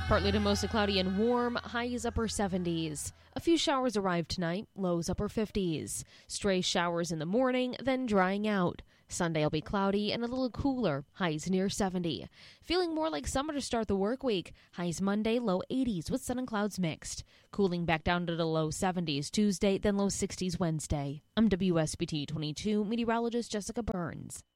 Partly to mostly cloudy and warm, highs upper 70s. A few showers arrive tonight, lows upper 50s. Stray showers in the morning, then drying out. Sunday will be cloudy and a little cooler, highs near 70. Feeling more like summer to start the work week. Highs Monday, low 80s with sun and clouds mixed. Cooling back down to the low 70s Tuesday, then low 60s Wednesday. I'm WSBT 22 meteorologist Jessica Burns.